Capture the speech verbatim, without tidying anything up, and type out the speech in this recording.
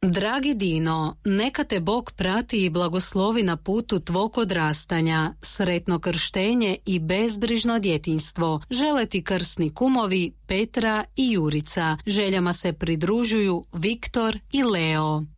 Dragi Dino, neka te Bog prati i blagoslovi na putu tvog odrastanja, sretno krštenje i bezbrižno djetinjstvo. Žele ti krsni kumovi Petra i Jurica. Željama se pridružuju Viktor i Leo.